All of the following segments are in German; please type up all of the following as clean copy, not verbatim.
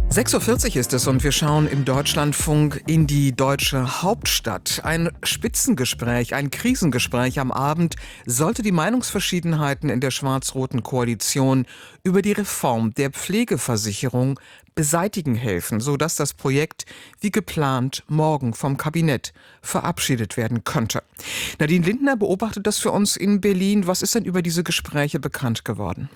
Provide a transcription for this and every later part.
6:40 Uhr ist es und wir schauen im Deutschlandfunk in die deutsche Hauptstadt. Ein Spitzengespräch, ein Krisengespräch am Abend sollte die Meinungsverschiedenheiten in der schwarz-roten Koalition über die Reform der Pflegeversicherung beseitigen helfen, sodass das Projekt wie geplant morgen vom Kabinett verabschiedet werden könnte. Nadine Lindner beobachtet das für uns in Berlin. Was ist denn über diese Gespräche bekannt geworden?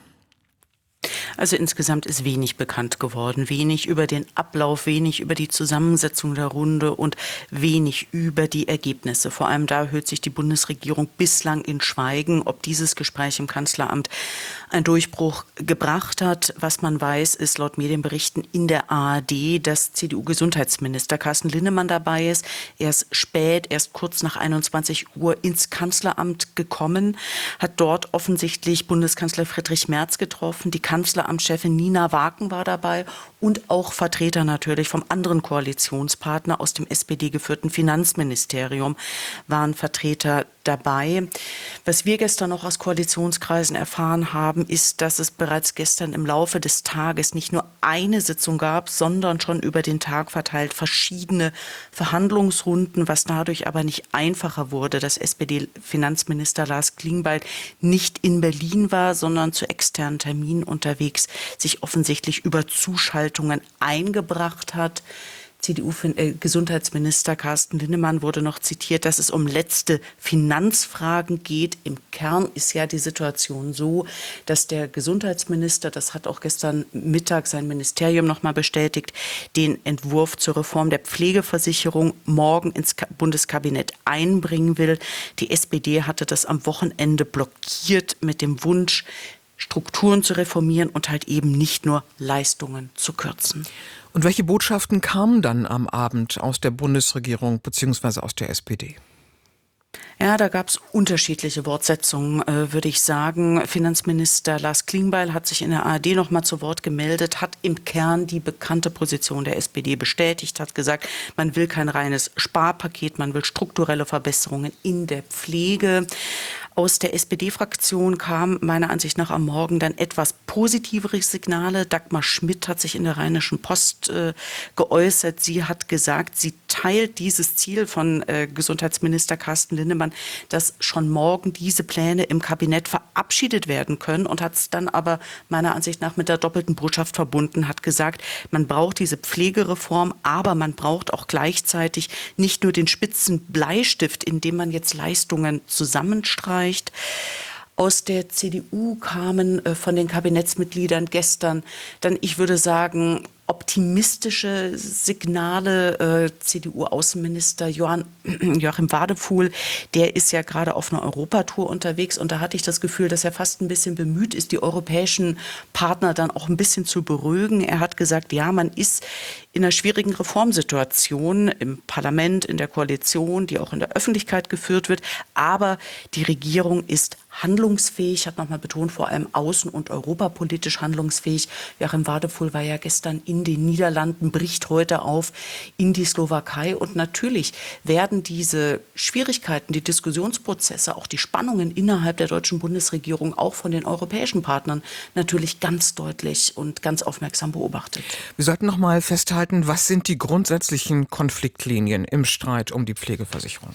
Also insgesamt ist wenig bekannt geworden, wenig über den Ablauf, wenig über die Zusammensetzung der Runde und wenig über die Ergebnisse. Vor allem da hüllt sich die Bundesregierung bislang in Schweigen, ob dieses Gespräch im Kanzleramt einen Durchbruch gebracht hat. Was man weiß, ist laut Medienberichten in der ARD, dass CDU-Gesundheitsminister Carsten Linnemann dabei ist. Er ist spät, erst kurz nach 21 Uhr ins Kanzleramt gekommen, hat dort offensichtlich Bundeskanzler Friedrich Merz getroffen. Die Kanzleramtschefin Nina Waken war dabei und auch Vertreter natürlich vom anderen Koalitionspartner aus dem SPD-geführten Finanzministerium waren Vertreter dabei. Was wir gestern noch aus Koalitionskreisen erfahren haben, ist, dass es bereits gestern im Laufe des Tages nicht nur eine Sitzung gab, sondern schon über den Tag verteilt verschiedene Verhandlungsrunden, was dadurch aber nicht einfacher wurde, dass SPD-Finanzminister Lars Klingbeil nicht in Berlin war, sondern zu externen Terminen unterwegs sich offensichtlich über Zuschaltungen eingebracht hat. CDU-Gesundheitsminister Carsten Linnemann wurde noch zitiert, dass es um letzte Finanzfragen geht. Im Kern ist ja die Situation so, dass der Gesundheitsminister, das hat auch gestern Mittag sein Ministerium noch mal bestätigt, den Entwurf zur Reform der Pflegeversicherung morgen ins Bundeskabinett einbringen will. Die SPD hatte das am Wochenende blockiert mit dem Wunsch, Strukturen zu reformieren und halt eben nicht nur Leistungen zu kürzen. Und welche Botschaften kamen dann am Abend aus der Bundesregierung bzw. aus der SPD? Ja, da gab es unterschiedliche Wortsetzungen, würde ich sagen. Finanzminister Lars Klingbeil hat sich in der ARD noch mal zu Wort gemeldet, hat im Kern die bekannte Position der SPD bestätigt, hat gesagt, man will kein reines Sparpaket, man will strukturelle Verbesserungen in der Pflege. Aus der SPD-Fraktion kamen meiner Ansicht nach am Morgen dann etwas positivere Signale. Dagmar Schmidt hat sich in der Rheinischen Post geäußert. Sie hat gesagt, sie teilt dieses Ziel von Gesundheitsminister Carsten Linnemann, dass schon morgen diese Pläne im Kabinett verabschiedet werden können, und hat es dann aber meiner Ansicht nach mit der doppelten Botschaft verbunden, hat gesagt, man braucht diese Pflegereform, aber man braucht auch gleichzeitig nicht nur den spitzen Bleistift, indem man jetzt Leistungen zusammenstreicht. Aus der CDU kamen von den Kabinettsmitgliedern gestern dann, ich würde sagen, optimistische Signale. CDU-Außenminister Joachim Wadefuhl, der ist ja gerade auf einer Europatour unterwegs, und da hatte ich das Gefühl, dass er fast ein bisschen bemüht ist, die europäischen Partner dann auch ein bisschen zu beruhigen. Er hat gesagt, ja, man ist in einer schwierigen Reformsituation im Parlament, in der Koalition, die auch in der Öffentlichkeit geführt wird, aber die Regierung ist handlungsfähig, hat nochmal betont, vor allem außen- und europapolitisch handlungsfähig. Joachim Wadefuhl war ja gestern in den Niederlanden, bricht heute auf in die Slowakei, und natürlich werden diese Schwierigkeiten, die Diskussionsprozesse, auch die Spannungen innerhalb der deutschen Bundesregierung auch von den europäischen Partnern natürlich ganz deutlich und ganz aufmerksam beobachtet. Wir sollten noch mal festhalten, was sind die grundsätzlichen Konfliktlinien im Streit um die Pflegeversicherung?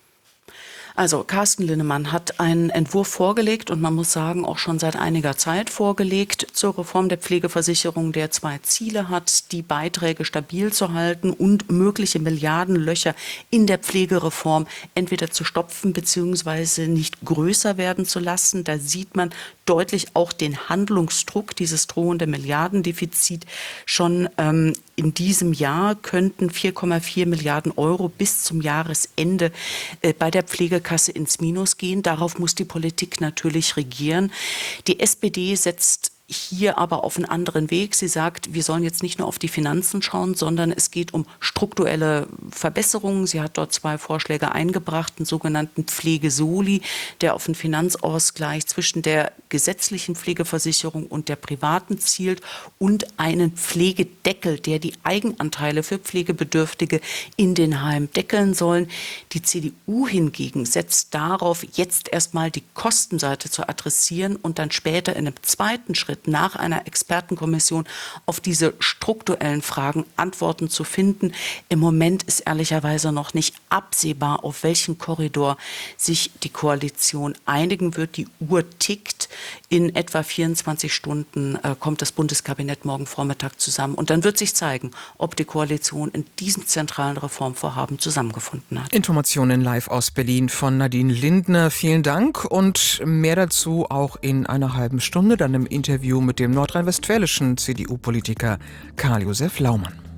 Also Carsten Linnemann hat einen Entwurf vorgelegt, und man muss sagen, auch schon seit einiger Zeit vorgelegt, zur Reform der Pflegeversicherung, der zwei Ziele hat: die Beiträge stabil zu halten und mögliche Milliardenlöcher in der Pflegereform entweder zu stopfen bzw. nicht größer werden zu lassen. Da sieht man deutlich auch den Handlungsdruck, dieses drohende Milliardendefizit. Schon in diesem Jahr könnten 4,4 Milliarden Euro bis zum Jahresende bei der Pflegekasse ins Minus gehen. Darauf muss die Politik natürlich regieren. Die SPD setzt hier aber auf einen anderen Weg. Sie sagt, wir sollen jetzt nicht nur auf die Finanzen schauen, sondern es geht um strukturelle Verbesserungen. Sie hat dort zwei Vorschläge eingebracht, einen sogenannten Pflegesoli, der auf einen Finanzausgleich zwischen der gesetzlichen Pflegeversicherung und der privaten zielt, und einen Pflegedeckel, der die Eigenanteile für Pflegebedürftige in den Heimen deckeln sollen. Die CDU hingegen setzt darauf, jetzt erstmal die Kostenseite zu adressieren und dann später in einem zweiten Schritt wird, nach einer Expertenkommission auf diese strukturellen Fragen Antworten zu finden. Im Moment ist ehrlicherweise noch nicht absehbar, auf welchen Korridor sich die Koalition einigen wird. Die Uhr tickt. In etwa 24 Stunden kommt das Bundeskabinett morgen Vormittag zusammen. Und dann wird sich zeigen, ob die Koalition in diesem zentralen Reformvorhaben zusammengefunden hat. Informationen live aus Berlin von Nadine Lindner. Vielen Dank und mehr dazu auch in einer halben Stunde, dann im Interview mit dem nordrhein-westfälischen CDU-Politiker Karl-Josef Laumann.